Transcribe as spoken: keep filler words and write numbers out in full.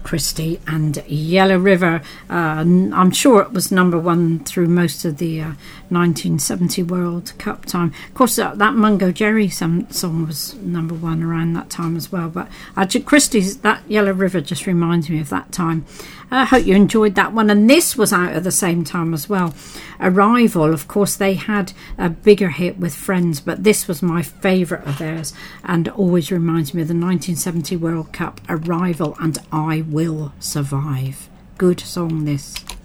Christie and Yellow River. Uh, I'm sure it was number one through most of the uh, nineteen seventy World Cup time. Of course, uh, that Mungo Jerry some, song was number one around that time as well. But uh, Christie's, that Yellow River just reminds me of that time. I uh, hope you enjoyed that one. And this was out at the same time as well. Arrival, of course, they had a bigger hit with Friends, but this was my favourite of theirs and always reminds me of the nineteen seventy World Cup. Arrival and I Will Survive. Good song, this.